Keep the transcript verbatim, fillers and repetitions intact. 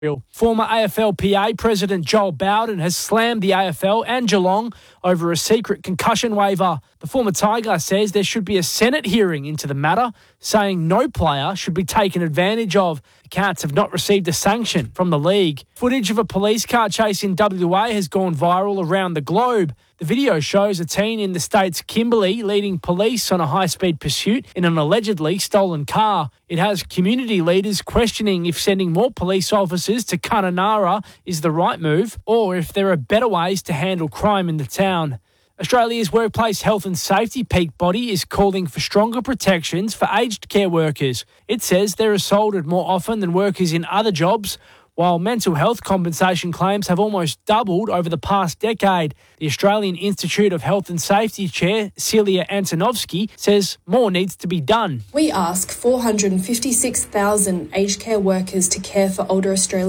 Former A F L P A President Joel Bowden has slammed the A F L and Geelong over a secret concussion waiver. The former Tiger says there should be a Senate hearing into the matter, saying no player should be taken advantage of. The Cats have not received a sanction from the league. Footage of a police car chase in W A has gone viral around the globe. The video shows a teen in the state's Kimberley leading police on a high-speed pursuit in an allegedly stolen car. It has community leaders questioning if sending more police officers to Kununurra is the right move or if there are better ways to handle crime in the town. Australia's workplace health and safety peak body is calling for stronger protections for aged care workers. It says they're assaulted more often than workers in other jobs, while mental health compensation claims have almost doubled over the past decade. The Australian Institute of Health and Safety Chair, Celia Antonovsky, says more needs to be done. We ask four hundred fifty-six thousand aged care workers to care for older Australians.